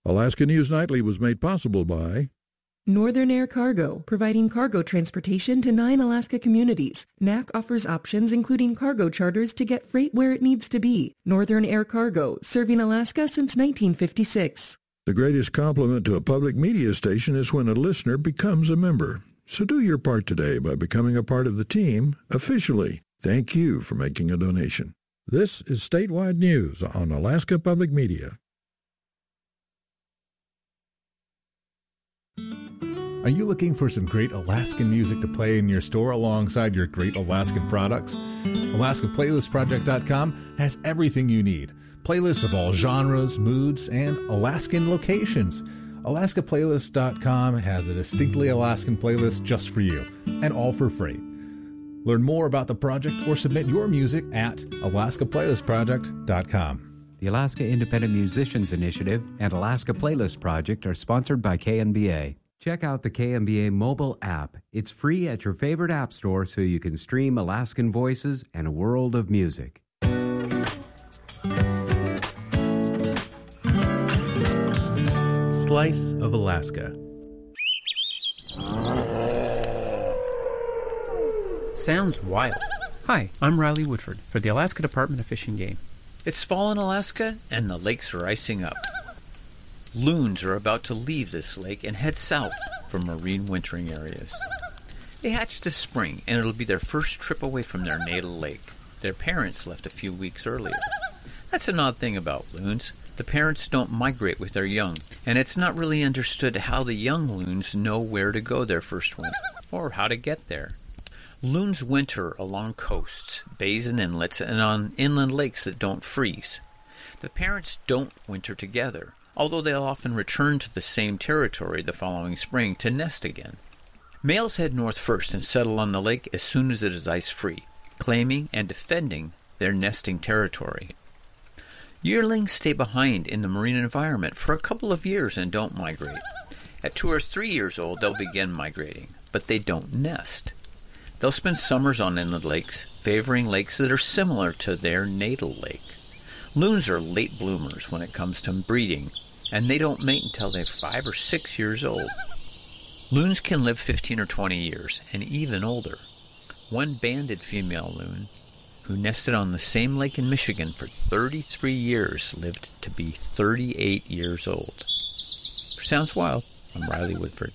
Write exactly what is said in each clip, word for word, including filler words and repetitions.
Alaska News Nightly was made possible by Northern Air Cargo, providing cargo transportation to nine Alaska communities. N A C offers options including cargo charters to get freight where it needs to be. Northern Air Cargo, serving Alaska since nineteen fifty-six. The greatest compliment to a public media station is when a listener becomes a member. So do your part today by becoming a part of the team officially. Thank you for making a donation. This is Statewide News on Alaska Public Media. Are you looking for some great Alaskan music to play in your store alongside your great Alaskan products? Alaska Playlist Project dot com has everything you need. Playlists of all genres, moods, and Alaskan locations. Alaska Playlist dot com has a distinctly Alaskan playlist just for you, and all for free. Learn more about the project or submit your music at Alaska Playlist Project dot com. The Alaska Independent Musicians Initiative and Alaska Playlist Project are sponsored by K N B A. Check out the K N B A mobile app. It's free at your favorite app store so you can stream Alaskan voices and a world of music. Slice of Alaska. Sounds wild. Hi, I'm Riley Woodford for the Alaska Department of Fish and Game. It's fall in Alaska, and the lakes are icing up. Loons are about to leave this lake and head south for marine wintering areas. They hatched this spring, and it'll be their first trip away from their natal lake. Their parents left a few weeks earlier. That's an odd thing about loons. The parents don't migrate with their young, and it's not really understood how the young loons know where to go their first winter, or how to get there. Loons winter along coasts, bays and inlets, and on inland lakes that don't freeze. The parents don't winter together, although they'll often return to the same territory the following spring to nest again. Males head north first and settle on the lake as soon as it is ice-free, claiming and defending their nesting territory. Yearlings stay behind in the marine environment for a couple of years and don't migrate. At two or three years old, they'll begin migrating, but they don't nest. They'll spend summers on inland lakes, favoring lakes that are similar to their natal lake. Loons are late bloomers when it comes to breeding, and they don't mate until they're five or six years old. Loons can live fifteen or twenty years, and even older. One banded female loon, who nested on the same lake in Michigan for thirty-three years, lived to be thirty-eight years old. For Sounds Wild, I'm Riley Woodford.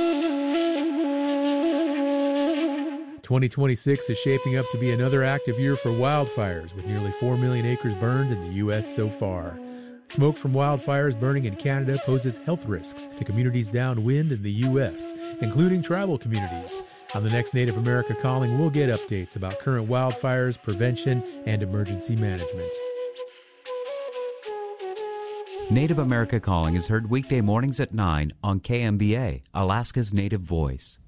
twenty twenty-six is shaping up to be another active year for wildfires, with nearly four million acres burned in the U S so far. Smoke from wildfires burning in Canada poses health risks to communities downwind in the U S, including tribal communities. On the next Native America Calling, we'll get updates about current wildfires, prevention, and emergency management. Native America Calling is heard weekday mornings at nine on K M B A, Alaska's Native Voice.